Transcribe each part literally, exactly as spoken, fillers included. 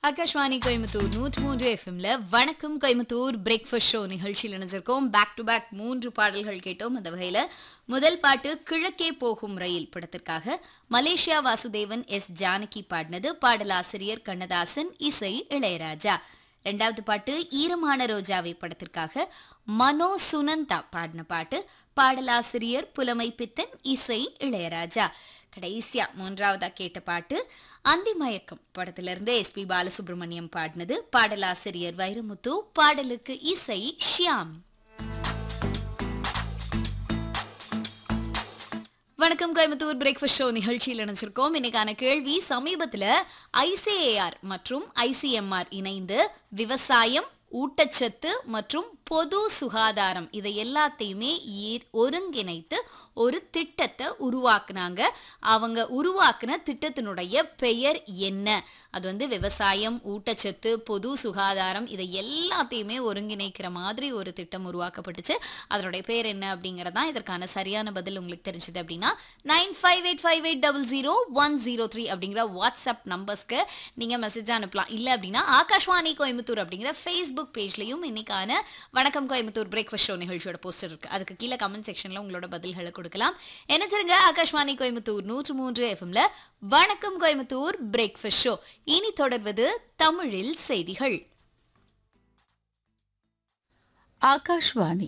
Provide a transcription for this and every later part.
ஆகாஷ்வாணி கோயம்புத்தூர் நூற்று மூன்று எஃப்எம்ல வணக்கம் கோயம்புத்தூர் பிரேக்ஃபாஸ்ட் ஷோ நிகழ்ச்சியில் இணைஞ்சிருக்கோம். பேக் டு பேக் மூன்று பாடல்கள் கேட்டோம். அந்த வகையில முதல் பாட்டு கிழக்கே போகும் ரயில் படத்திற்காக மலேசியா வாசுதேவன் எஸ் ஜானகி பாடினது. பாடலாசிரியர் கண்ணதாசன், இசை இளையராஜா. இரண்டாவது பாட்டு ஈரமான ரோஜாவை படத்திற்காக மனோ சுனந்தா பாடின பாட்டு. பாடலாசிரியர் புலமை பித்தன், இசை இளையராஜா. கடைசியா மூன்றாவதா கேட்ட பாட்டு அந்தி மயக்கம் படத்திலிருந்து எஸ் பி பாலசுப்ரமணியம் பாடினது. பாடலாசிரியர் வைரமுத்து, பாடலுக்கு இசை ஷியாம். வணக்கம் கோயம்புத்தூர் பிரேக்ஃபாஸ்ட் ஷோ நிகழ்ச்சியில் நினைச்சிருக்கோம். இன்னைக்கான கேள்வி, சமீபத்துல ஐசிஏஆர் மற்றும் ஐசிஎம்ஆர் இணைந்து விவசாயம், ஊட்டச்சத்து மற்றும் பொது சுகாதாரம் இதை எல்லாத்தையுமே ஒருங்கிணைத்து ஒரு திட்டத்தை உருவாக்குனாங்க. அவங்க உருவாக்குன திட்டத்தினுடைய பெயர் என்ன? அது வந்து விவசாயம், ஊட்டச்சத்து, பொது சுகாதாரம் இதை எல்லாத்தையுமே ஒருங்கிணைக்கிற மாதிரி ஒரு திட்டம் உருவாக்கப்பட்டுச்சு. அதனுடைய பெயர் என்ன அப்படிங்கறதான் இதற்கான சரியான பதில் உங்களுக்கு தெரிஞ்சது அப்படின்னா nine five eight five eight double zero one zero three அப்படிங்கிற வாட்ஸ்அப் நம்பர்ஸ்க்கு நீங்க மெசேஜ் அனுப்பலாம். இல்லை அப்படின்னா ஆகாஷ்வாணி கோயம்புத்தூர் அப்படிங்கிற ஃபேஸ்புக் பேஜ்லயும் இன்னைக்கான வணக்கம் கோயம்புத்தூர் பிரேக்ஃபாஸ்ட் ஷோ நிகழ்ச்சியோட போஸ்டர் இருக்கு. அதுக்கு கீழே கமெண்ட் செக்ஷன்ல உங்களோட பதில்களை கொடுக்கலாம். என்ன ஆகாஷ்வாணி கோயம்புத்தூர் நூற்று மூன்று எஃப்எம்ல வணக்கம் கோயம்புத்தூர் பிரேக்ஃபாஸ்ட் ஷோ. இனி தொடர்வது தமிழில் செய்திகள். ஆகாஷ்வாணி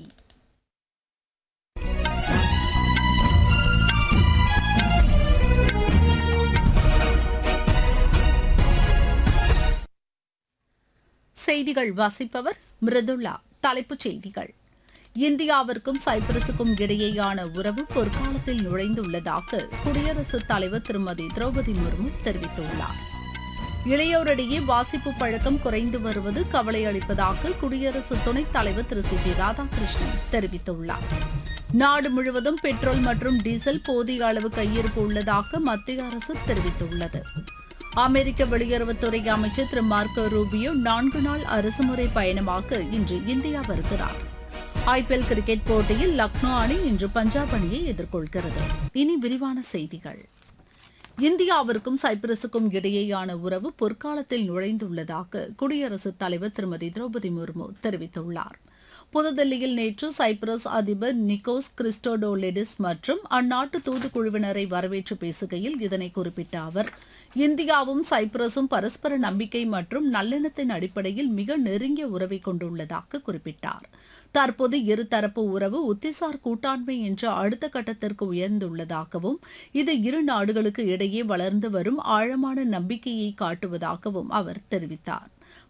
செய்திகள் வாசிப்பவர் மிருதுளா. தலைப்புச் செய்திகள். இந்தியாவிற்கும் சைப்ரஸுக்கும் இடையேயான உறவு பொற்காலத்தில் நுழைந்துள்ளதாக குடியரசுத் தலைவர் திருமதி திரௌபதி முர்மு தெரிவித்துள்ளார். இளையோரிடையே வாசிப்பு பழக்கம் குறைந்து வருவது கவலை அளிப்பதாக குடியரசு துணைத் தலைவர் திரு சி பி ராதாகிருஷ்ணன் தெரிவித்துள்ளார். நாடு முழுவதும் பெட்ரோல் மற்றும் டீசல் போதிய அளவு கையிருப்பு உள்ளதாக மத்திய அரசு தெரிவித்துள்ளது. அமெரிக்க வெளியுறவுத்துறை அமைச்சர் திரு மார்க்கோ ரூபியோ நான்கு நாள் அரசுமுறை பயணமாக இன்று இந்தியா வருகிறார். ஐபிஎல் கிரிக்கெட் போட்டியில் லக்னோ அணி இன்று பஞ்சாப் அணியை எதிர்கொள்கிறது. இனி விரிவான செய்திகள். இந்தியாவிற்கும் சைப்ரஸுக்கும் இடையேயான உறவு பொற்காலத்தில் நுழைந்துள்ளதாக குடியரசுத் தலைவர் திருமதி திரௌபதி முர்மு தெரிவித்துள்ளார். புதுதில்லியில் நேற்று சைப்ரஸ் அதிபர் நிக்கோஸ் கிறிஸ்டோடோலிடிஸ் மற்றும் அந்நாட்டு தூதுக்குழுவினரை வரவேற்று பேசுகையில் இதனை குறிப்பிட்ட அவர், இந்தியாவும் சைப்ரஸும் பரஸ்பர நம்பிக்கை மற்றும் நல்லெண்ணத்தின் அடிப்படையில் மிக நெருங்கிய உறவை கொண்டுள்ளதாக குறிப்பிட்டார். தற்போது இருதரப்பு உறவு உத்திசார் கூட்டாண்மை என்ற அடுத்த கட்டத்திற்கு உயர்ந்துள்ளதாகவும் இது இரு நாடுகளுக்கு இடையே வளர்ந்து வரும் ஆழமான நம்பிக்கையை காட்டுவதாகவும் அவர் தெரிவித்தார்.